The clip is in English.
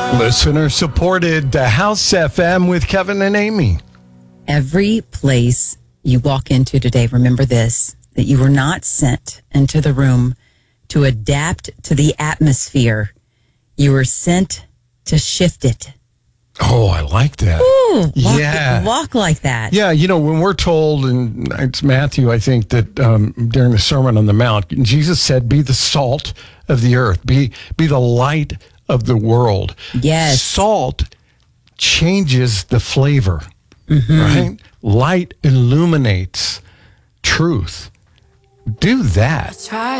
Listener supported House FM with Kevin and Amy. Every place you walk into today, remember this, that you were not sent into the room to adapt to the atmosphere. You were sent to shift it. Oh, I like that. Ooh, walk like that. Yeah, you know, when we're told, and it's Matthew, I think, that during the Sermon on the Mount, Jesus said, be the salt of the earth, be the light of the world. Yes. Salt changes the flavor, right? Light illuminates truth. Do that.